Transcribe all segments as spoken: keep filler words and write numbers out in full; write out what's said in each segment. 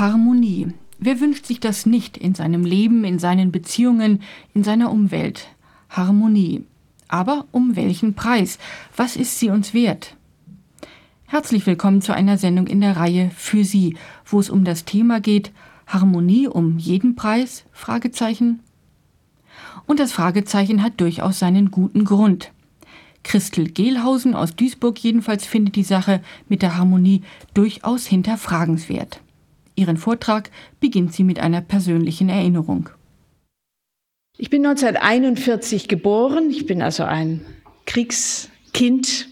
Harmonie. Wer wünscht sich das nicht in seinem Leben, in seinen Beziehungen, in seiner Umwelt? Harmonie. Aber um welchen Preis? Was ist sie uns wert? Herzlich willkommen zu einer Sendung in der Reihe Für Sie, wo es um das Thema geht, Harmonie um jeden Preis? Fragezeichen. Und das Fragezeichen hat durchaus seinen guten Grund. Christel Gehlhausen aus Duisburg jedenfalls findet die Sache mit der Harmonie durchaus hinterfragenswert. Ihren Vortrag beginnt sie mit einer persönlichen Erinnerung. Ich bin neunzehnhunderteinundvierzig geboren, ich bin also ein Kriegskind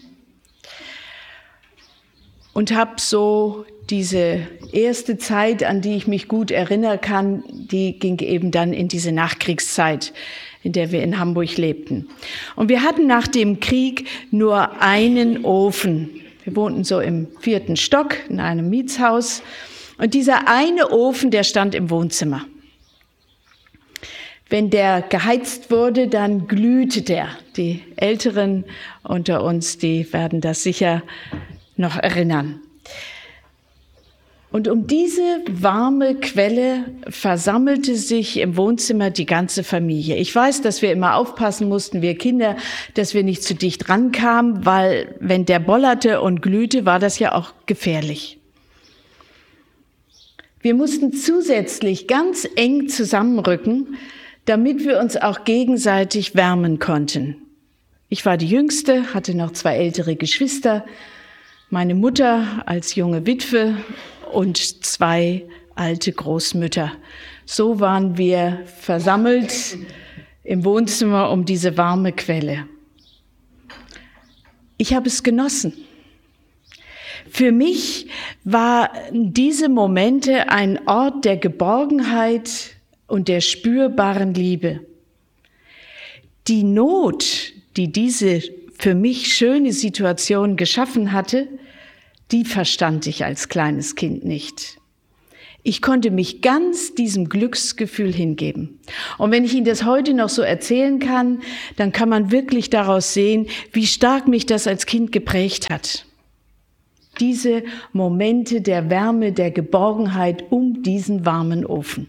und habe so diese erste Zeit, an die ich mich gut erinnern kann, die ging eben dann in diese Nachkriegszeit, in der wir in Hamburg lebten. Und wir hatten nach dem Krieg nur einen Ofen. Wir wohnten so im vierten Stock in einem Mietshaus. Und dieser eine Ofen, der stand im Wohnzimmer. Wenn der geheizt wurde, dann glühte der. Die Älteren unter uns, die werden das sicher noch erinnern. Und um diese warme Quelle versammelte sich im Wohnzimmer die ganze Familie. Ich weiß, dass wir immer aufpassen mussten, wir Kinder, dass wir nicht zu dicht rankamen, weil wenn der bollerte und glühte, war das ja auch gefährlich. Wir mussten zusätzlich ganz eng zusammenrücken, damit wir uns auch gegenseitig wärmen konnten. Ich war die Jüngste, hatte noch zwei ältere Geschwister, meine Mutter als junge Witwe und zwei alte Großmütter. So waren wir versammelt im Wohnzimmer um diese warme Quelle. Ich habe es genossen. Für mich waren diese Momente ein Ort der Geborgenheit und der spürbaren Liebe. Die Not, die diese für mich schöne Situation geschaffen hatte, die verstand ich als kleines Kind nicht. Ich konnte mich ganz diesem Glücksgefühl hingeben. Und wenn ich Ihnen das heute noch so erzählen kann, dann kann man wirklich daraus sehen, wie stark mich das als Kind geprägt hat. Diese Momente der Wärme, der Geborgenheit um diesen warmen Ofen.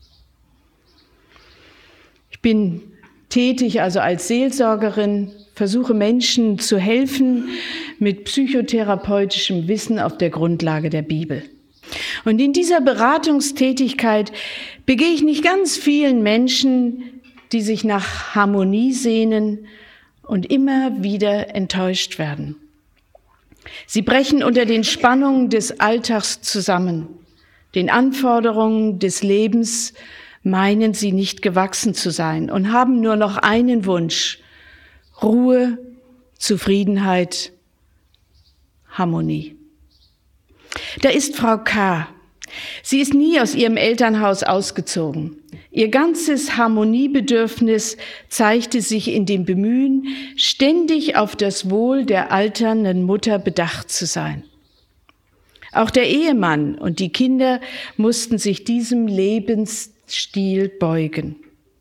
Ich bin tätig, also als Seelsorgerin, versuche Menschen zu helfen mit psychotherapeutischem Wissen auf der Grundlage der Bibel. Und in dieser Beratungstätigkeit begehe ich nicht ganz vielen Menschen, die sich nach Harmonie sehnen und immer wieder enttäuscht werden. Sie brechen unter den Spannungen des Alltags zusammen, den Anforderungen des Lebens, meinen sie nicht gewachsen zu sein und haben nur noch einen Wunsch: Ruhe, Zufriedenheit, Harmonie. Da ist Frau K. Sie ist nie aus ihrem Elternhaus ausgezogen. Ihr ganzes Harmoniebedürfnis zeigte sich in dem Bemühen, ständig auf das Wohl der alternden Mutter bedacht zu sein. Auch der Ehemann und die Kinder mussten sich diesem Lebensstil beugen.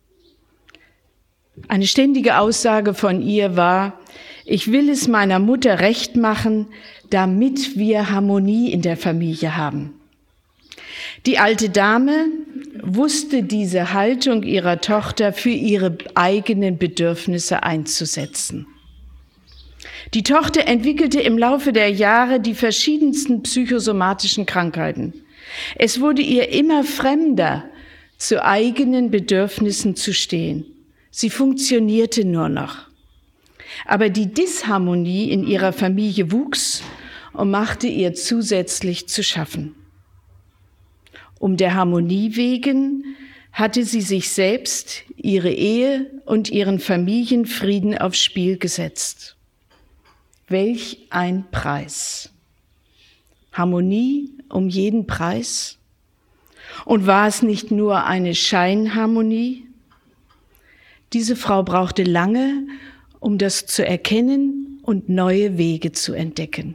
Eine ständige Aussage von ihr war: Ich will es meiner Mutter recht machen, damit wir Harmonie in der Familie haben. Die alte Dame wusste diese Haltung ihrer Tochter für ihre eigenen Bedürfnisse einzusetzen. Die Tochter entwickelte im Laufe der Jahre die verschiedensten psychosomatischen Krankheiten. Es wurde ihr immer fremder, zu eigenen Bedürfnissen zu stehen. Sie funktionierte nur noch. Aber die Disharmonie in ihrer Familie wuchs und machte ihr zusätzlich zu schaffen. Um der Harmonie wegen hatte sie sich selbst, ihre Ehe und ihren Familienfrieden aufs Spiel gesetzt. Welch ein Preis! Harmonie um jeden Preis? Und war es nicht nur eine Scheinharmonie? Diese Frau brauchte lange, um das zu erkennen und neue Wege zu entdecken.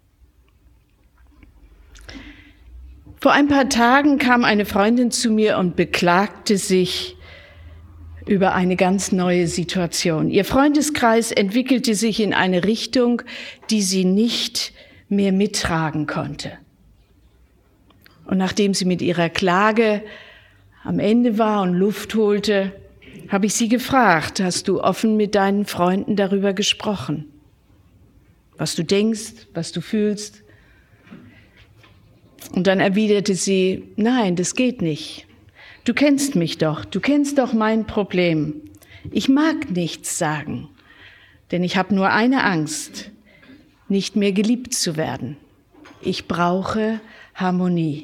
Vor ein paar Tagen kam eine Freundin zu mir und beklagte sich über eine ganz neue Situation. Ihr Freundeskreis entwickelte sich in eine Richtung, die sie nicht mehr mittragen konnte. Und nachdem sie mit ihrer Klage am Ende war und Luft holte, habe ich sie gefragt, hast du offen mit deinen Freunden darüber gesprochen? Was du denkst, was du fühlst? Und dann erwiderte sie, nein, das geht nicht. Du kennst mich doch, du kennst doch mein Problem. Ich mag nichts sagen, denn ich habe nur eine Angst, nicht mehr geliebt zu werden. Ich brauche Harmonie.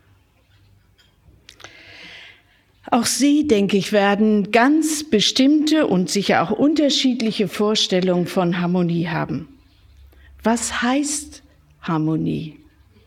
Auch Sie, denke ich, werden ganz bestimmte und sicher auch unterschiedliche Vorstellungen von Harmonie haben. Was heißt Harmonie?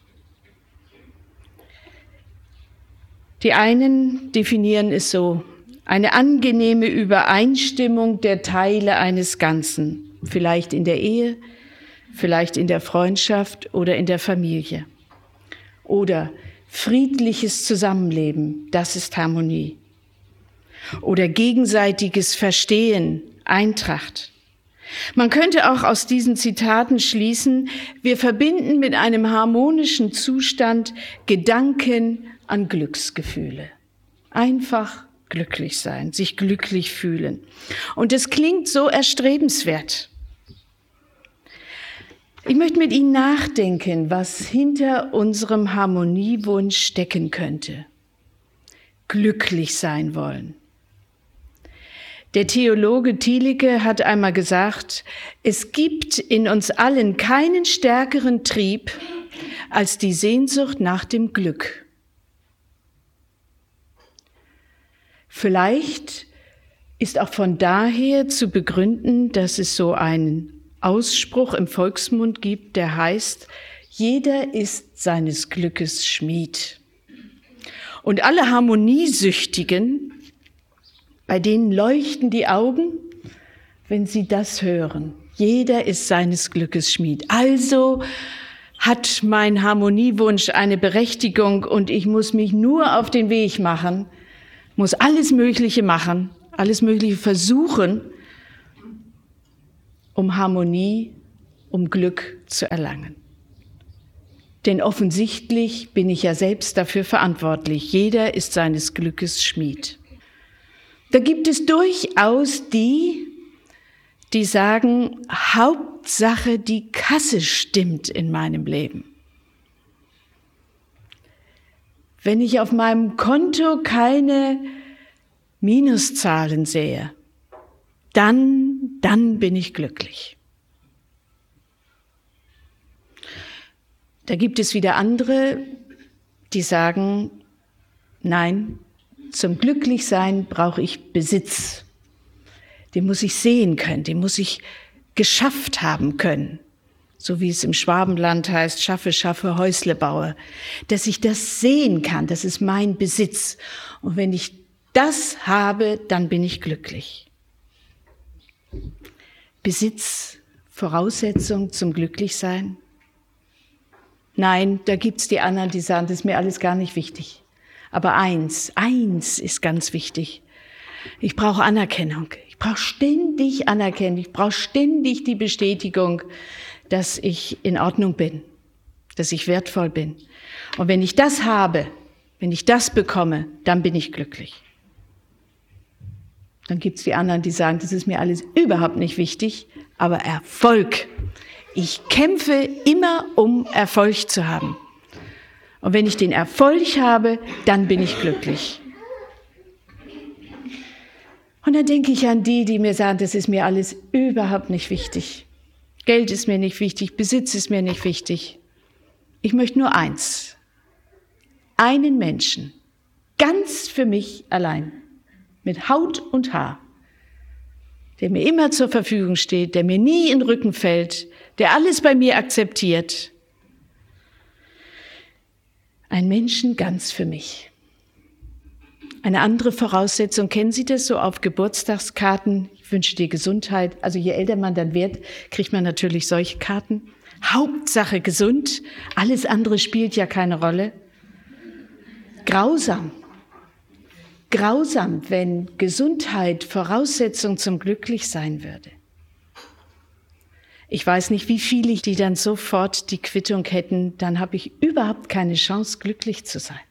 Die einen definieren es so: eine angenehme Übereinstimmung der Teile eines Ganzen, vielleicht in der Ehe, vielleicht in der Freundschaft oder in der Familie. Oder friedliches Zusammenleben, das ist Harmonie. Oder gegenseitiges Verstehen, Eintracht. Man könnte auch aus diesen Zitaten schließen, wir verbinden mit einem harmonischen Zustand Gedanken an Glücksgefühle. Einfach glücklich sein, sich glücklich fühlen. Und es klingt so erstrebenswert. Ich möchte mit Ihnen nachdenken, was hinter unserem Harmoniewunsch stecken könnte. Glücklich sein wollen. Der Theologe Thielicke hat einmal gesagt, es gibt in uns allen keinen stärkeren Trieb als die Sehnsucht nach dem Glück. Vielleicht ist auch von daher zu begründen, dass es so einen Ausspruch im Volksmund gibt, der heißt, jeder ist seines Glückes Schmied. Und alle Harmoniesüchtigen, bei denen leuchten die Augen, wenn sie das hören. Jeder ist seines Glückes Schmied. Also hat mein Harmoniewunsch eine Berechtigung und ich muss mich nur auf den Weg machen, muss alles Mögliche machen, alles Mögliche versuchen, um Harmonie, um Glück zu erlangen. Denn offensichtlich bin ich ja selbst dafür verantwortlich. Jeder ist seines Glückes Schmied. Da gibt es durchaus die, die sagen, Hauptsache die Kasse stimmt in meinem Leben. Wenn ich auf meinem Konto keine Minuszahlen sehe, dann, dann bin ich glücklich. Da gibt es wieder andere, die sagen, nein, zum Glücklichsein brauche ich Besitz. Den muss ich sehen können, den muss ich geschafft haben können. So wie es im Schwabenland heißt, schaffe, schaffe, Häusle baue. Dass ich das sehen kann, das ist mein Besitz. Und wenn ich das habe, dann bin ich glücklich. Besitz, Voraussetzung zum Glücklichsein? Nein, da gibt's die anderen, die sagen, das ist mir alles gar nicht wichtig. Aber eins, eins ist ganz wichtig. Ich brauche Anerkennung. Ich brauche ständig Anerkennung. Ich brauche ständig die Bestätigung, dass ich in Ordnung bin, dass ich wertvoll bin. Und wenn ich das habe, wenn ich das bekomme, dann bin ich glücklich. Dann gibt's die anderen, die sagen, das ist mir alles überhaupt nicht wichtig, aber Erfolg. Ich kämpfe immer, um Erfolg zu haben. Und wenn ich den Erfolg habe, dann bin ich glücklich. Und dann denke ich an die, die mir sagen, das ist mir alles überhaupt nicht wichtig. Geld ist mir nicht wichtig, Besitz ist mir nicht wichtig. Ich möchte nur eins. Einen Menschen, ganz für mich allein, mit Haut und Haar, der mir immer zur Verfügung steht, der mir nie in den Rücken fällt, der alles bei mir akzeptiert. Ein Menschen ganz für mich. Eine andere Voraussetzung, kennen Sie das so auf Geburtstagskarten? Ich wünsche dir Gesundheit. Also je älter man dann wird, kriegt man natürlich solche Karten. Hauptsache gesund, alles andere spielt ja keine Rolle. Grausam. Grausam, wenn Gesundheit Voraussetzung zum Glücklichsein würde. Ich weiß nicht, wie viele, die dann sofort die Quittung hätten, dann habe ich überhaupt keine Chance, glücklich zu sein.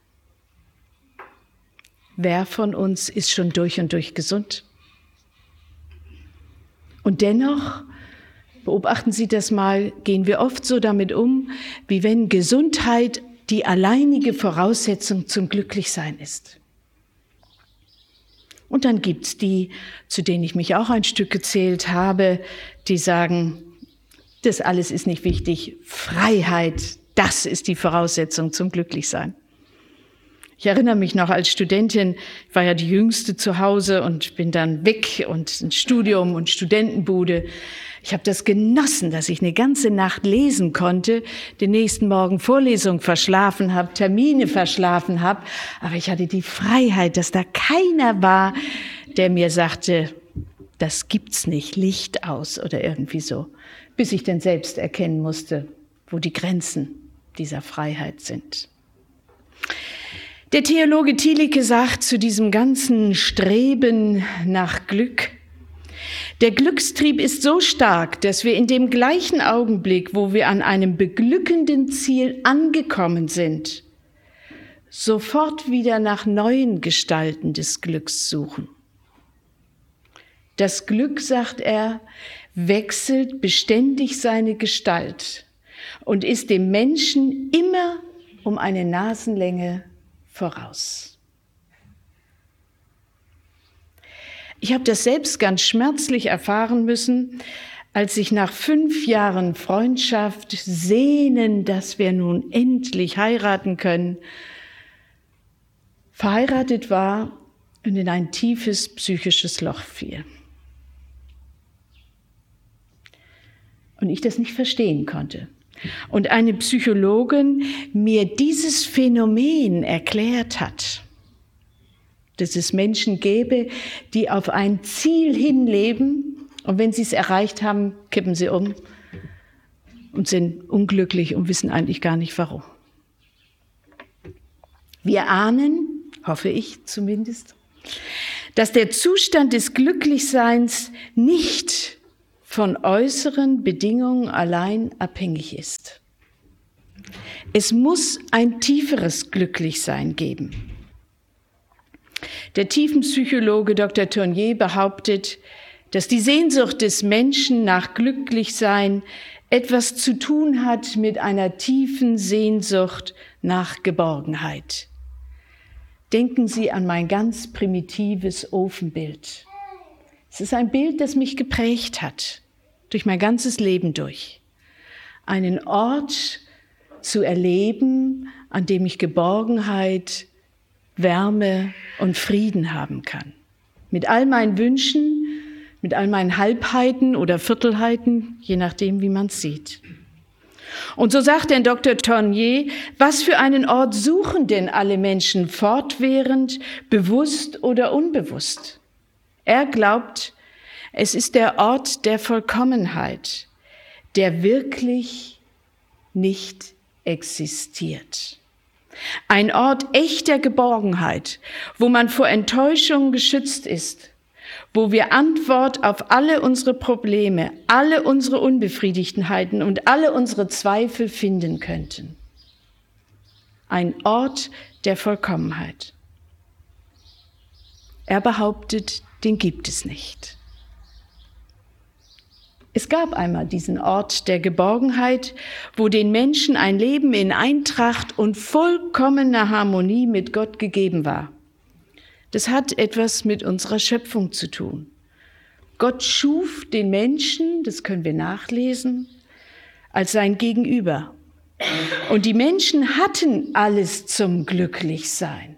Wer von uns ist schon durch und durch gesund? Und dennoch, beobachten Sie das mal, gehen wir oft so damit um, wie wenn Gesundheit die alleinige Voraussetzung zum Glücklichsein ist. Und dann gibt's die, zu denen ich mich auch ein Stück gezählt habe, die sagen, das alles ist nicht wichtig, Freiheit, das ist die Voraussetzung zum Glücklichsein. Ich erinnere mich noch als Studentin, ich war ja die Jüngste zu Hause und bin dann weg und ein Studium und Studentenbude. Ich habe das genossen, dass ich eine ganze Nacht lesen konnte, den nächsten Morgen Vorlesung verschlafen habe, Termine verschlafen habe. Aber ich hatte die Freiheit, dass da keiner war, der mir sagte, das gibt's nicht, Licht aus oder irgendwie so. Bis ich dann selbst erkennen musste, wo die Grenzen dieser Freiheit sind. Der Theologe Thielicke sagt zu diesem ganzen Streben nach Glück, der Glückstrieb ist so stark, dass wir in dem gleichen Augenblick, wo wir an einem beglückenden Ziel angekommen sind, sofort wieder nach neuen Gestalten des Glücks suchen. Das Glück, sagt er, wechselt beständig seine Gestalt und ist dem Menschen immer um eine Nasenlänge voraus. Ich habe das selbst ganz schmerzlich erfahren müssen, als ich nach fünf Jahren Freundschaft, Sehnen, dass wir nun endlich heiraten können, verheiratet war und in ein tiefes psychisches Loch fiel. Und ich das nicht verstehen konnte. Und eine Psychologin mir dieses Phänomen erklärt hat, dass es Menschen gäbe, die auf ein Ziel hinleben und wenn sie es erreicht haben, kippen sie um und sind unglücklich und wissen eigentlich gar nicht warum. Wir ahnen, hoffe ich zumindest, dass der Zustand des Glücklichseins nicht von äußeren Bedingungen allein abhängig ist. Es muss ein tieferes Glücklichsein geben. Der Tiefenpsychologe Doktor Tournier behauptet, dass die Sehnsucht des Menschen nach Glücklichsein etwas zu tun hat mit einer tiefen Sehnsucht nach Geborgenheit. Denken Sie an mein ganz primitives Ofenbild. Es ist ein Bild, das mich geprägt hat, durch mein ganzes Leben durch. Einen Ort zu erleben, an dem ich Geborgenheit, Wärme und Frieden haben kann. Mit all meinen Wünschen, mit all meinen Halbheiten oder Viertelheiten, je nachdem, wie man es sieht. Und so sagt denn Doktor Tournier, was für einen Ort suchen denn alle Menschen fortwährend, bewusst oder unbewusst? Er glaubt, es ist der Ort der Vollkommenheit, der wirklich nicht existiert. Ein Ort echter Geborgenheit, wo man vor Enttäuschung geschützt ist, wo wir Antwort auf alle unsere Probleme, alle unsere Unbefriedigtheiten und alle unsere Zweifel finden könnten. Ein Ort der Vollkommenheit. Er behauptet, den gibt es nicht. Es gab einmal diesen Ort der Geborgenheit, wo den Menschen ein Leben in Eintracht und vollkommener Harmonie mit Gott gegeben war. Das hat etwas mit unserer Schöpfung zu tun. Gott schuf den Menschen, das können wir nachlesen, als sein Gegenüber. Und die Menschen hatten alles zum Glücklichsein.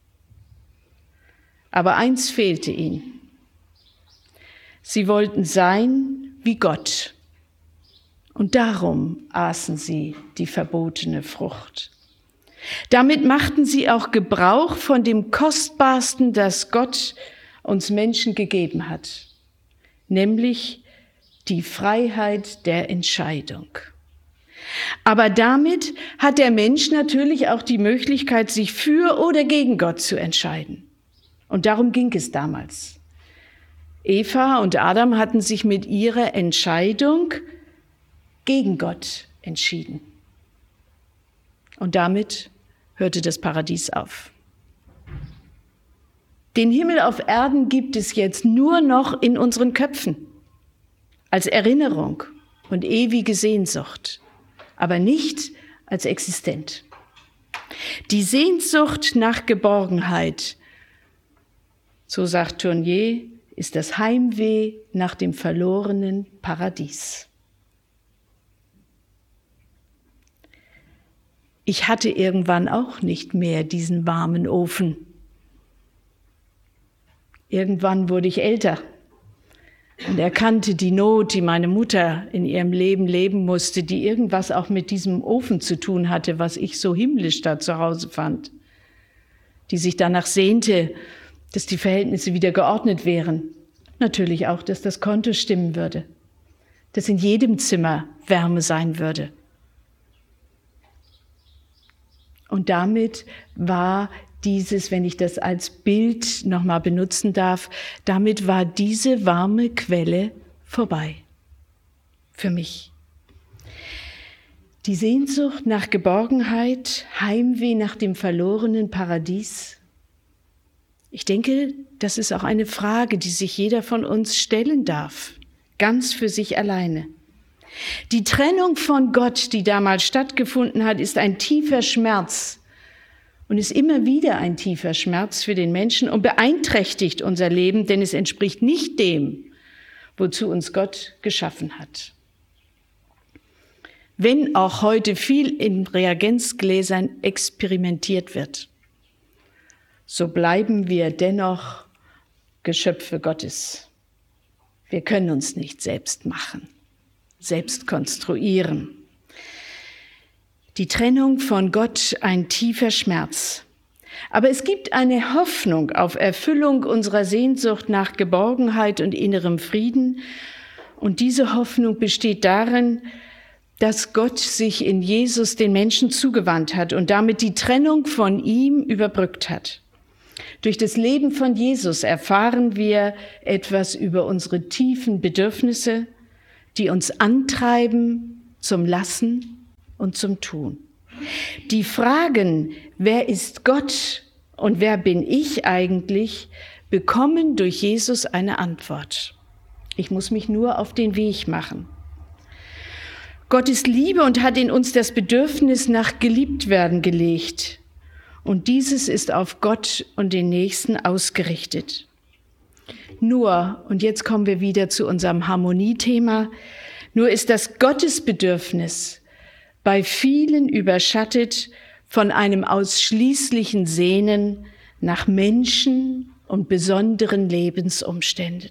Aber eins fehlte ihnen. Sie wollten sein wie Gott. Und darum aßen sie die verbotene Frucht. Damit machten sie auch Gebrauch von dem Kostbarsten, das Gott uns Menschen gegeben hat, nämlich die Freiheit der Entscheidung. Aber damit hat der Mensch natürlich auch die Möglichkeit, sich für oder gegen Gott zu entscheiden. Und darum ging es damals. Eva und Adam hatten sich mit ihrer Entscheidung gegen Gott entschieden. Und damit hörte das Paradies auf. Den Himmel auf Erden gibt es jetzt nur noch in unseren Köpfen, als Erinnerung und ewige Sehnsucht, aber nicht als existent. Die Sehnsucht nach Geborgenheit, so sagt Tournier, ist das Heimweh nach dem verlorenen Paradies. Ich hatte irgendwann auch nicht mehr diesen warmen Ofen. Irgendwann wurde ich älter und erkannte die Not, die meine Mutter in ihrem Leben leben musste, die irgendwas auch mit diesem Ofen zu tun hatte, was ich so himmlisch da zu Hause fand, die sich danach sehnte, dass die Verhältnisse wieder geordnet wären. Natürlich auch, dass das Konto stimmen würde, dass in jedem Zimmer Wärme sein würde. Und damit war dieses, wenn ich das als Bild nochmal benutzen darf, damit war diese warme Quelle vorbei. Für mich. Die Sehnsucht nach Geborgenheit, Heimweh nach dem verlorenen Paradies. Ich denke, das ist auch eine Frage, die sich jeder von uns stellen darf, ganz für sich alleine. Die Trennung von Gott, die damals stattgefunden hat, ist ein tiefer Schmerz und ist immer wieder ein tiefer Schmerz für den Menschen und beeinträchtigt unser Leben, denn es entspricht nicht dem, wozu uns Gott geschaffen hat. Wenn auch heute viel in Reagenzgläsern experimentiert wird, so bleiben wir dennoch Geschöpfe Gottes. Wir können uns nicht selbst machen, selbst konstruieren. Die Trennung von Gott, ein tiefer Schmerz. Aber es gibt eine Hoffnung auf Erfüllung unserer Sehnsucht nach Geborgenheit und innerem Frieden. Und diese Hoffnung besteht darin, dass Gott sich in Jesus den Menschen zugewandt hat und damit die Trennung von ihm überbrückt hat. Durch das Leben von Jesus erfahren wir etwas über unsere tiefen Bedürfnisse, die uns antreiben zum Lassen und zum Tun. Die Fragen, wer ist Gott und wer bin ich eigentlich, bekommen durch Jesus eine Antwort. Ich muss mich nur auf den Weg machen. Gott ist Liebe und hat in uns das Bedürfnis nach Geliebtwerden gelegt. Und dieses ist auf Gott und den Nächsten ausgerichtet. Nur, und jetzt kommen wir wieder zu unserem Harmoniethema, nur ist das Gottesbedürfnis bei vielen überschattet von einem ausschließlichen Sehnen nach Menschen und besonderen Lebensumständen.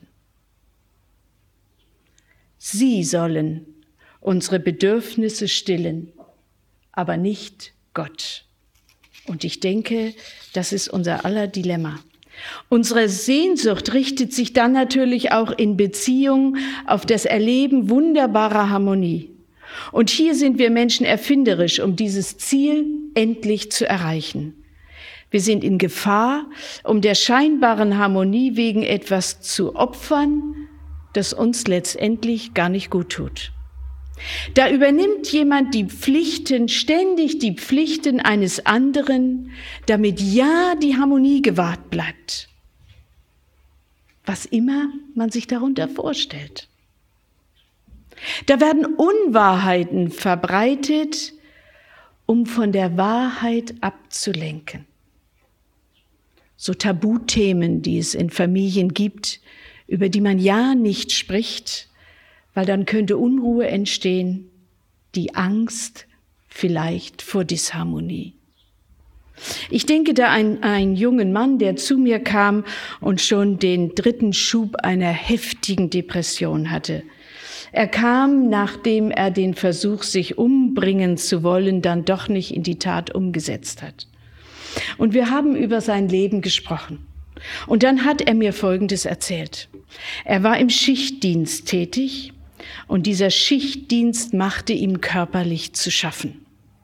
Sie sollen unsere Bedürfnisse stillen, aber nicht Gott. Und ich denke, das ist unser aller Dilemma. Unsere Sehnsucht richtet sich dann natürlich auch in Beziehung auf das Erleben wunderbarer Harmonie. Und hier sind wir Menschen erfinderisch, um dieses Ziel endlich zu erreichen. Wir sind in Gefahr, um der scheinbaren Harmonie wegen etwas zu opfern, das uns letztendlich gar nicht gut tut. Da übernimmt jemand die Pflichten, ständig die Pflichten eines anderen, damit ja die Harmonie gewahrt bleibt. Was immer man sich darunter vorstellt. Da werden Unwahrheiten verbreitet, um von der Wahrheit abzulenken. So Tabuthemen, die es in Familien gibt, über die man ja nicht spricht, weil dann könnte Unruhe entstehen, die Angst vielleicht vor Disharmonie. Ich denke da an einen jungen Mann, der zu mir kam und schon den dritten Schub einer heftigen Depression hatte. Er kam, nachdem er den Versuch, sich umbringen zu wollen, dann doch nicht in die Tat umgesetzt hat. Und wir haben über sein Leben gesprochen. Und dann hat er mir Folgendes erzählt. Er war im Schichtdienst tätig und dieser Schichtdienst machte ihm körperlich zu schaffen.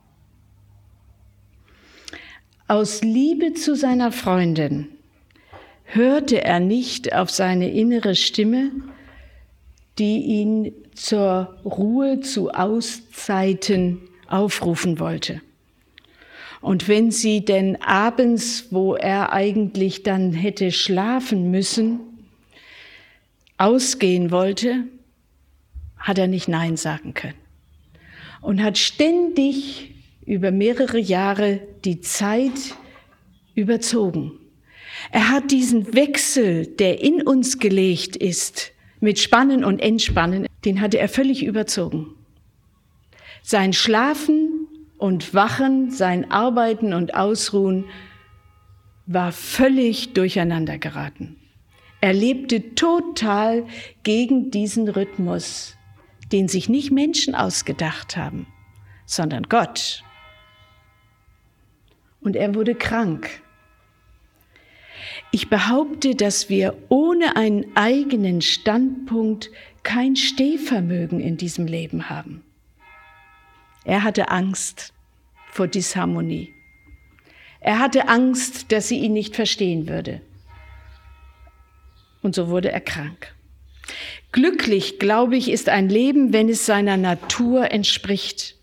Aus Liebe zu seiner Freundin hörte er nicht auf seine innere Stimme, die ihn zur Ruhe, zu Auszeiten aufrufen wollte. Und wenn sie denn abends, wo er eigentlich dann hätte schlafen müssen, ausgehen wollte, hat er nicht Nein sagen können. Und hat ständig über mehrere Jahre die Zeit überzogen. Er hat diesen Wechsel, der in uns gelegt ist, mit Spannen und Entspannen, den hatte er völlig überzogen. Sein Schlafen und Wachen, sein Arbeiten und Ausruhen war völlig durcheinander geraten. Er lebte total gegen diesen Rhythmus, den sich nicht Menschen ausgedacht haben, sondern Gott. Und er wurde krank. Ich behaupte, dass wir ohne einen eigenen Standpunkt kein Stehvermögen in diesem Leben haben. Er hatte Angst vor Disharmonie. Er hatte Angst, dass sie ihn nicht verstehen würde. Und so wurde er krank. Glücklich, glaube ich, ist ein Leben, wenn es seiner Natur entspricht.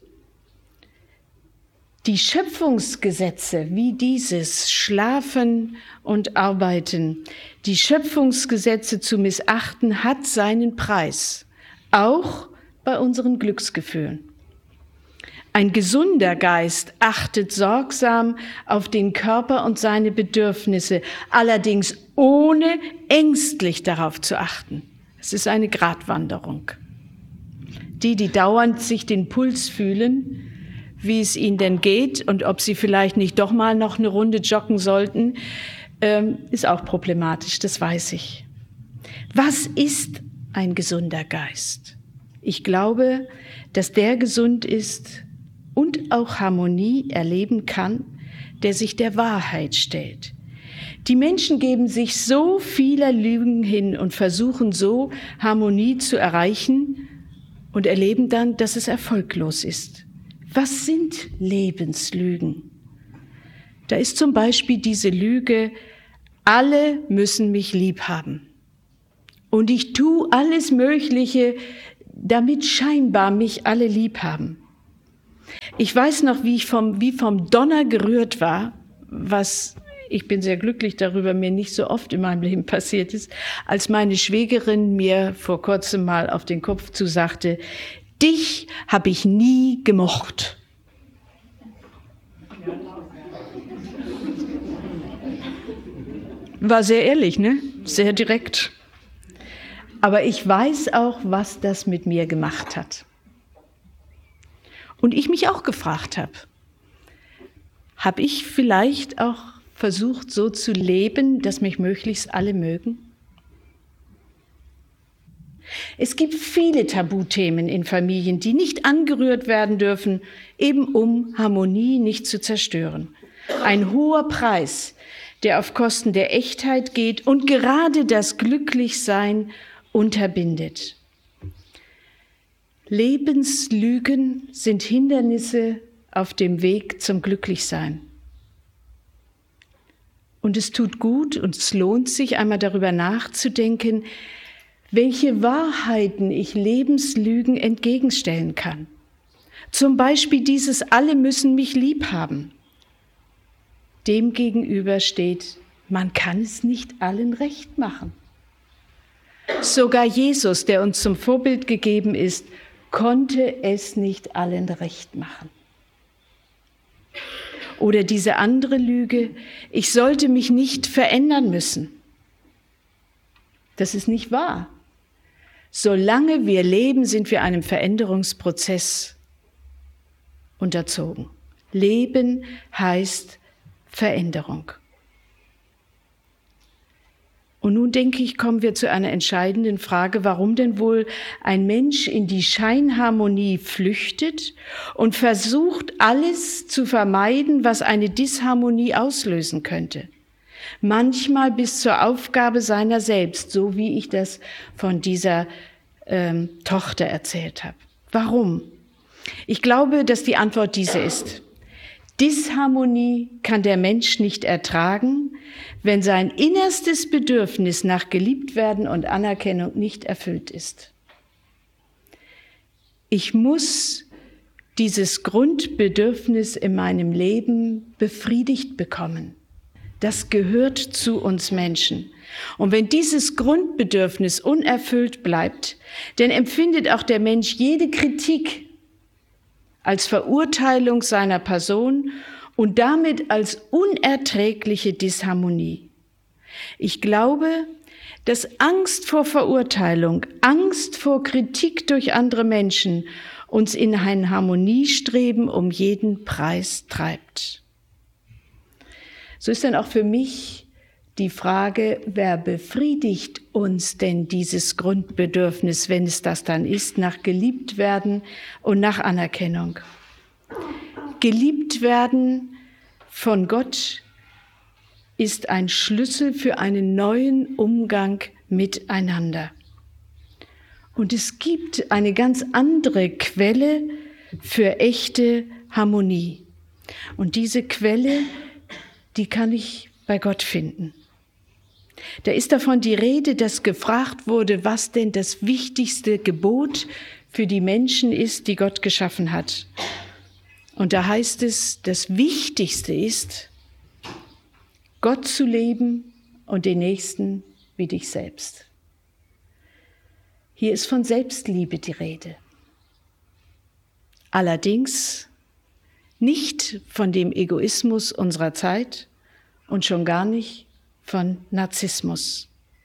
Die Schöpfungsgesetze wie dieses, Schlafen und Arbeiten, die Schöpfungsgesetze zu missachten, hat seinen Preis, auch bei unseren Glücksgefühlen. Ein gesunder Geist achtet sorgsam auf den Körper und seine Bedürfnisse, allerdings ohne ängstlich darauf zu achten. Es ist eine Gratwanderung. Die, die dauernd sich den Puls fühlen, wie es ihnen denn geht und ob sie vielleicht nicht doch mal noch eine Runde joggen sollten, ähm, ist auch problematisch, das weiß ich. Was ist ein gesunder Geist? Ich glaube, dass der gesund ist und auch Harmonie erleben kann, der sich der Wahrheit stellt. Die Menschen geben sich so vieler Lügen hin und versuchen so Harmonie zu erreichen und erleben dann, dass es erfolglos ist. Was sind Lebenslügen? Da ist zum Beispiel diese Lüge, alle müssen mich lieb haben. Und ich tue alles Mögliche, damit scheinbar mich alle lieb haben. Ich weiß noch, wie ich vom, wie vom Donner gerührt war, was, ich bin sehr glücklich darüber, mir nicht so oft in meinem Leben passiert ist, als meine Schwägerin mir vor kurzem mal auf den Kopf zusagte, dich habe ich nie gemocht. War sehr ehrlich, ne? Sehr direkt. Aber ich weiß auch, was das mit mir gemacht hat. Und ich mich auch gefragt habe, habe ich vielleicht auch versucht, so zu leben, dass mich möglichst alle mögen? Es gibt viele Tabuthemen in Familien, die nicht angerührt werden dürfen, eben um Harmonie nicht zu zerstören. Ein hoher Preis, der auf Kosten der Echtheit geht und gerade das Glücklichsein unterbindet. Lebenslügen sind Hindernisse auf dem Weg zum Glücklichsein. Und es tut gut und es lohnt sich, einmal darüber nachzudenken, welche Wahrheiten ich Lebenslügen entgegenstellen kann. Zum Beispiel dieses, alle müssen mich lieb haben. Demgegenüber steht, man kann es nicht allen recht machen. Sogar Jesus, der uns zum Vorbild gegeben ist, konnte es nicht allen recht machen. Oder diese andere Lüge, ich sollte mich nicht verändern müssen. Das ist nicht wahr. Solange wir leben, sind wir einem Veränderungsprozess unterzogen. Leben heißt Veränderung. Und nun denke ich, kommen wir zu einer entscheidenden Frage, warum denn wohl ein Mensch in die Scheinharmonie flüchtet und versucht, alles zu vermeiden, was eine Disharmonie auslösen könnte. Manchmal bis zur Aufgabe seiner selbst, so wie ich das von dieser ähm, Tochter erzählt habe. Warum? Ich glaube, dass die Antwort diese ist. Disharmonie kann der Mensch nicht ertragen, wenn sein innerstes Bedürfnis nach Geliebtwerden und Anerkennung nicht erfüllt ist. Ich muss dieses Grundbedürfnis in meinem Leben befriedigt bekommen. Das gehört zu uns Menschen. Und wenn dieses Grundbedürfnis unerfüllt bleibt, dann empfindet auch der Mensch jede Kritik als Verurteilung seiner Person und damit als unerträgliche Disharmonie. Ich glaube, dass Angst vor Verurteilung, Angst vor Kritik durch andere Menschen uns in ein Harmoniestreben um jeden Preis treibt. So ist dann auch für mich die Frage, wer befriedigt uns denn dieses Grundbedürfnis, wenn es das dann ist, nach geliebt werden und nach Anerkennung? Geliebt werden von Gott ist ein Schlüssel für einen neuen Umgang miteinander. Und es gibt eine ganz andere Quelle für echte Harmonie. Und diese Quelle, die kann ich bei Gott finden. Da ist davon die Rede, dass gefragt wurde, was denn das wichtigste Gebot für die Menschen ist, die Gott geschaffen hat. Und da heißt es, das Wichtigste ist, Gott zu leben und den Nächsten wie dich selbst. Hier ist von Selbstliebe die Rede. Allerdings nicht von dem Egoismus unserer Zeit und schon gar nicht von Narzissmus.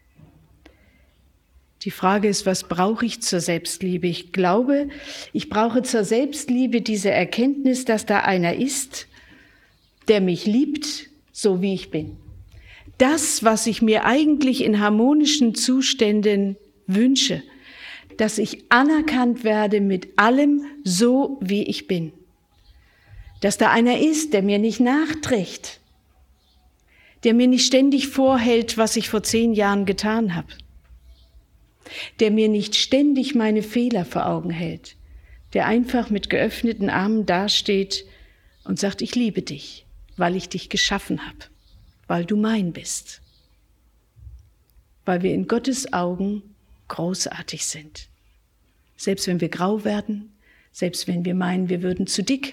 Die Frage ist, was brauche ich zur Selbstliebe? Ich glaube, ich brauche zur Selbstliebe diese Erkenntnis, dass da einer ist, der mich liebt, so wie ich bin. Das, was ich mir eigentlich in harmonischen Zuständen wünsche, dass ich anerkannt werde mit allem, so wie ich bin. Dass da einer ist, der mir nicht nachträgt, der mir nicht ständig vorhält, was ich vor zehn Jahren getan habe, der mir nicht ständig meine Fehler vor Augen hält, der einfach mit geöffneten Armen dasteht und sagt, ich liebe dich, weil ich dich geschaffen habe, weil du mein bist, weil wir in Gottes Augen großartig sind. Selbst wenn wir grau werden, selbst wenn wir meinen, wir würden zu dick,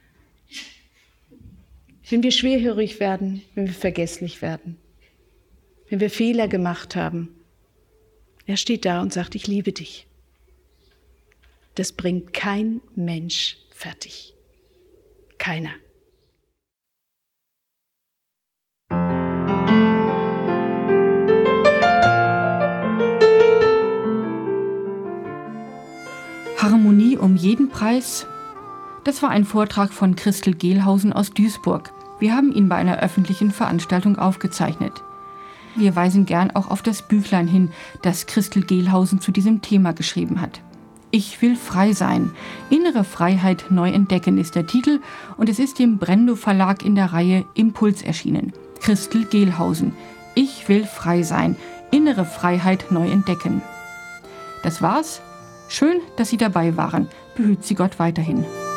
wenn wir schwerhörig werden, wenn wir vergesslich werden, wenn wir Fehler gemacht haben. Er steht da und sagt, ich liebe dich. Das bringt kein Mensch fertig. Keiner. Harmonie um jeden Preis? Das war ein Vortrag von Christel Gehlhausen aus Duisburg. Wir haben ihn bei einer öffentlichen Veranstaltung aufgezeichnet. Wir weisen gern auch auf das Büchlein hin, das Christel Gehlhausen zu diesem Thema geschrieben hat. Ich will frei sein. Innere Freiheit neu entdecken ist der Titel und es ist im Brendo Verlag in der Reihe Impuls erschienen. Christel Gehlhausen. Ich will frei sein. Innere Freiheit neu entdecken. Das war's. Schön, dass Sie dabei waren. Behüt Sie Gott weiterhin.